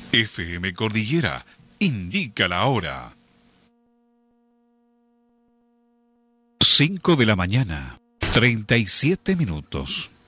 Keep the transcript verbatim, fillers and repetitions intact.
F M Cordillera indica la hora. cinco de la mañana, treinta y siete minutos.